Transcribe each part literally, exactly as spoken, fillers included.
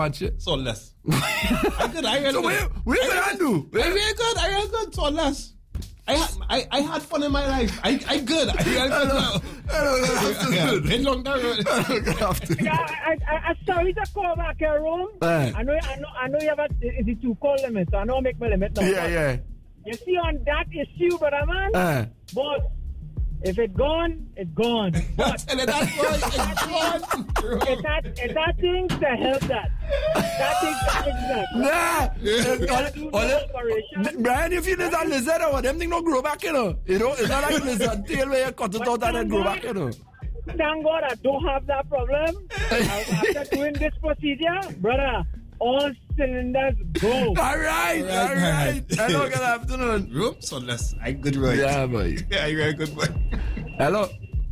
Watch it. So less. I good. I really So good. what you gonna do? I really good. I really good. So less. I had I, I had fun in my life. I I good. I really good now. Hello, good Been long time. afternoon. Yeah, I, I, I'm sorry to call back your room. Uh. I know, I know, I know you have a is it two call limit, so I know I make my limit now. Yeah, yeah. You see on that issue, brother man, Uh. but if it's gone, it's gone. But And that's why it's gone. if that if that thing to help that, that thing to fix that. Nah. Do the operation. Brian, if you need a lizard or them thing don't grow back, you know. You know, it's not like lizard tail where you cut it out and then grow back, you know. Thank God I don't have that problem. After doing this procedure, brother, all cylinders go. All right, all All right, right. man. Hello, good afternoon. Room so less. I good right. Yeah, boy. Yeah, you're a good boy. Hello.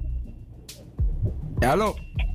Hello.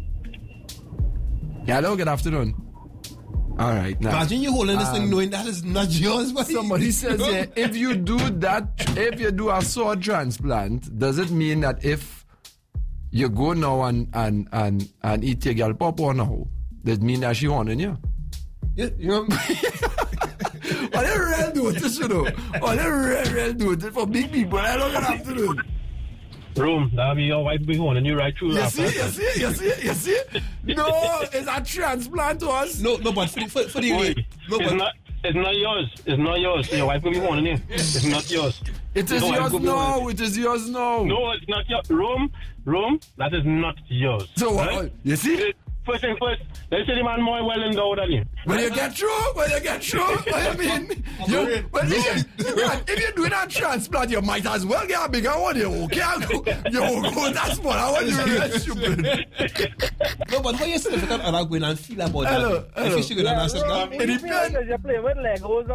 Hello, good afternoon. All right, now. Imagine you holding this thing knowing that is not yours. But Somebody says here, if you do that, if you do a sword transplant, does it mean that if you go now and and and, and eat your girl pop or now, does it mean that she wanting you? Yeah, you know. Oh, they real do this, you know. Oh, they real, real do this for big people. I don't have to do it. Room, that'll be your wife be on and you right through You that. see, you see, you see, you see? No, it's a transplant to us. No, no, but for the, for, for the Boy, no, it's but not it's not yours. It's not yours. Your wife will be on you. It's not yours. It is No, I yours go now. behind It is yours now. No, it's not yours. Room, room, that is not yours. So, what? Right? You see? First thing first, let's say the man more well endowed than you. When you get through, when you get through, what I mean, you, when you, if you're doing a transplant, you might as well get a bigger one. You okay? You go that small. I want you to stupid. no, but how you significant other going and feel about Hello, that? hello. If you should go down and say, Bro, "No, it depends if you play with Legos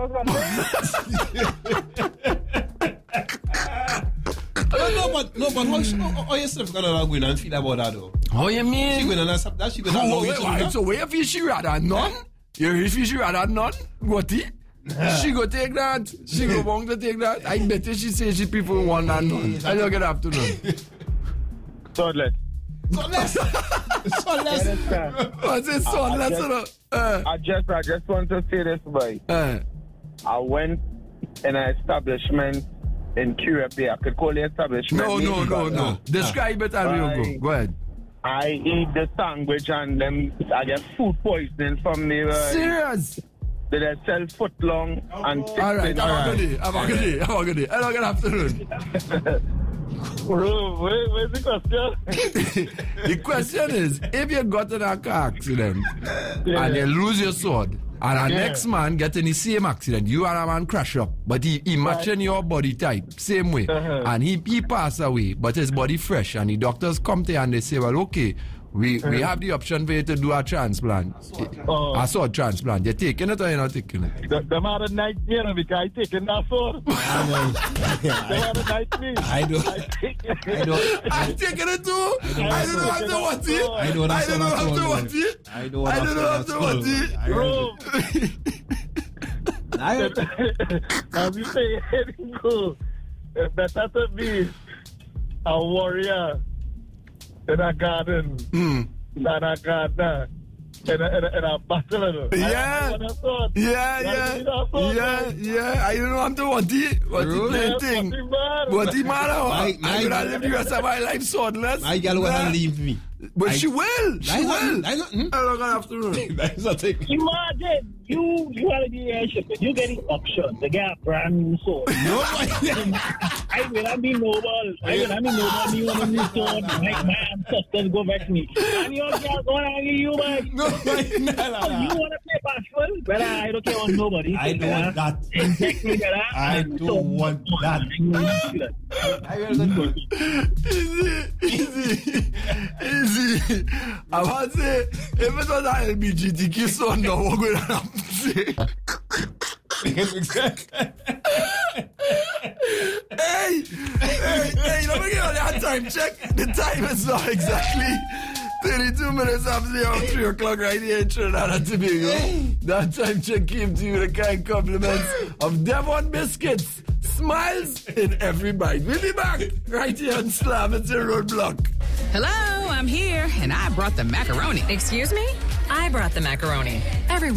or something. no, no, but no, but how, how, how you significant other going and feel about that though? How you She mean? going and accept that she going Oh, and wait, love wait, you. so where you feel she rather none? You feel she rather none? What it? She go take that. She go want to take that. I bet you she say she people want and none. Hello, good afternoon. Toddler. So less, so less. What's it, son? Let's know. Uh, I just, I just want to say this, boy. uh, I went in an establishment in Cuba Bay. I could call the establishment. no, no, no, no. Describe it and we'll go. Go ahead. I eat the sandwich and then I get food poisoning from the. Uh, Serious? Did I sell foot long and chicken? All right, have a good day. Have a good day. Have a good day. Hello, good afternoon. Bro, where, where's the question? The question is, if you got in a car accident and you lose your sword, and the Yeah. next man get in the same accident, you and a man crash up, but he, he matching your body type, same way, Uh-huh. and he, he pass away, but his body fresh, and the doctors come to you and they say, well, okay, we, we have the option for you to do a transplant, Oh. a sword transplant. You taking it or you not taking it? The, the man night you know, because I taking that sword. The man night me. I do. I don't. I'm taking it too. I don't know how to watch it. I don't I don't know how to watch it. I don't I don't know how to watch it. Bro, I as you say, go. It's better to be a warrior in a garden Hmm. than a gardener in a, in a, in a battle. Yeah. I want a sword. Yeah, You yeah, need a sword, yeah, man. yeah. I don't know how to watch it. What the Bro, play Yes, thing? fucking man. What the matter? My- my- I'm gonna live the rest of my life swordless. My girl will Nah. leave me. But I- she will. She That's not- will. that's not- hmm? Hello, good afternoon. That's not taking. Imagine you you are the airship. You get the option to get a brand new sword. No, I will not be noble. I will not be noble. You want a new sword? Like my ancestors go back to me. And your girl gonna argue you, man. no, no, no, You no. want to play bashful? But I don't care on nobody. I don't want that. Exactly, brother. I And don't so- want that. I will Easy, easy, easy. I want to say, if it was an L B G T Q son, now what going to happen? Hey, hey, hey, let me get on that time check. The time is now exactly thirty-two minutes after the hour, three o'clock right here in Trinidad and Tobago. That time check came to you with the kind compliments of Devon Biscuits. Smiles in every bite. We'll be back right here on Slam. It's a roadblock. Hello, I'm here, and I brought the macaroni. Excuse me? I brought the macaroni. Everyone